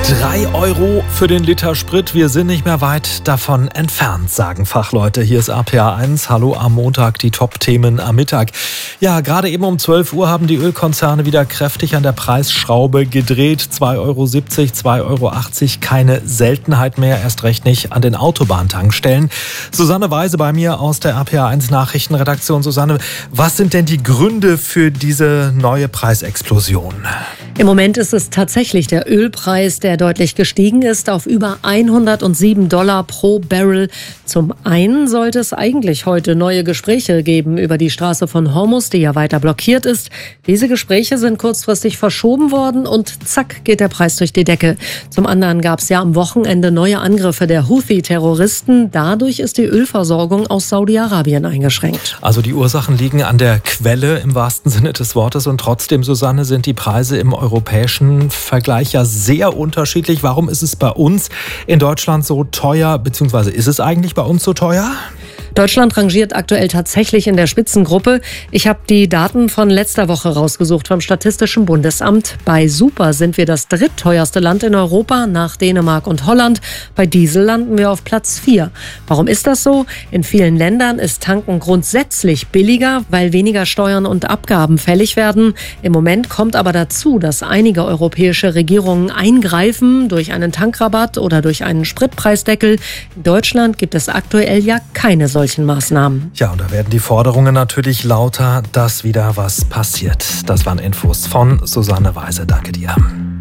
3 € für den Liter Sprit. Wir sind nicht mehr weit davon entfernt, sagen Fachleute. Hier ist RPA 1. Hallo am Montag, die Top-Themen am Mittag. Ja, gerade eben um 12 Uhr haben die Ölkonzerne wieder kräftig an der Preisschraube gedreht. 2,70 €, 2,80 € keine Seltenheit mehr, erst recht nicht an den Autobahntankstellen. Susanne Weise bei mir aus der RPA 1 Nachrichtenredaktion. Susanne, was sind denn die Gründe für diese neue Preisexplosion? Im Moment ist es tatsächlich der Ölpreis, der deutlich gestiegen ist auf über $107 pro Barrel. Zum einen sollte es eigentlich heute neue Gespräche geben über die Straße von Hormuz, die ja weiter blockiert ist. Diese Gespräche sind kurzfristig verschoben worden und zack geht der Preis durch die Decke. Zum anderen gab es ja am Wochenende neue Angriffe der Houthi-Terroristen. Dadurch ist die Ölversorgung aus Saudi-Arabien eingeschränkt. Also die Ursachen liegen an der Quelle im wahrsten Sinne des Wortes und trotzdem, Susanne, sind die Preise im europäischen Vergleich ja sehr unterschiedlich. Warum ist es bei uns in Deutschland so teuer, beziehungsweise ist es eigentlich bei uns so teuer? Deutschland rangiert aktuell tatsächlich in der Spitzengruppe. Ich habe die Daten von letzter Woche rausgesucht vom Statistischen Bundesamt. Bei Super sind wir das drittteuerste Land in Europa nach Dänemark und Holland. Bei Diesel landen wir auf Platz 4. Warum ist das so? In vielen Ländern ist Tanken grundsätzlich billiger, weil weniger Steuern und Abgaben fällig werden. Im Moment kommt aber dazu, dass einige europäische Regierungen eingreifen durch einen Tankrabatt oder durch einen Spritpreisdeckel. In Deutschland gibt es aktuell ja keine solchen Maßnahmen. Ja, und da werden die Forderungen natürlich lauter, dass wieder was passiert. Das waren Infos von Susanne Weise. Danke dir.